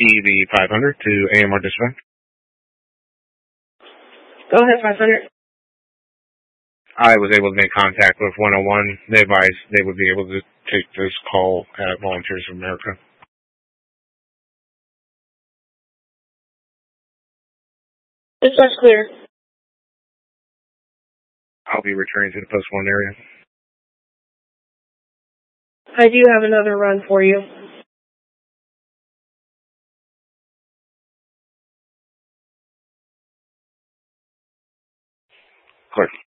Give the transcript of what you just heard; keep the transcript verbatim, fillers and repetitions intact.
E V five hundred to A M R Dispatch. Go ahead, five hundred. I was able to make contact with one oh one. They advised they would be able to take this call at Volunteers of America. Dispatch clear. I'll be returning to the post one area. I do have another run for you. Clear.